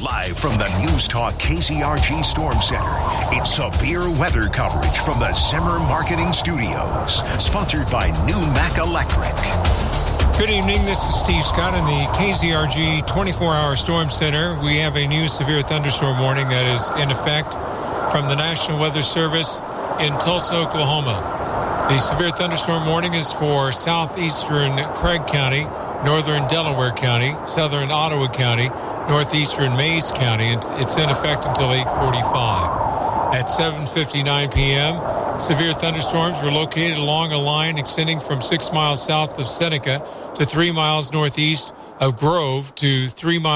Live from the News Talk KZRG Storm Center, it's severe weather coverage from the Zimmer Marketing Studios. Sponsored by New Mac Electric. Good evening. This is Steve Scott in the KZRG 24-hour Storm Center. We have a new severe thunderstorm warning that is in effect from the National Weather Service in Tulsa, Oklahoma. The severe thunderstorm warning is for southeastern Craig County, northern Delaware County, southern Ottawa County, northeastern Mayes County, and it's in effect until 8:45. At 7:59 p.m., severe thunderstorms were located along a line extending from 6 miles south of Seneca to 3 miles northeast of Grove to 3 miles